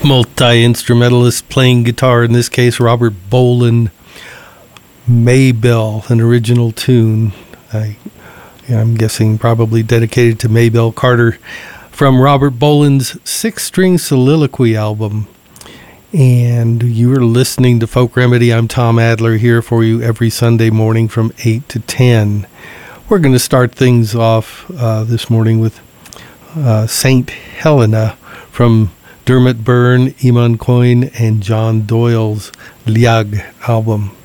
multi-instrumentalist playing guitar, in this case Robert Boland, Maybelle, an original tune. I'm guessing probably dedicated to Maybelle Carter from Robert Boland's Six-String Soliloquy album. And you are listening to Folk Remedy. I'm Tom Adler, here for you every Sunday morning from 8 to 10. We're going to start things off this morning with St. Helena from Dermot Byrne, Eamon Coyne, and John Doyle's Liag album.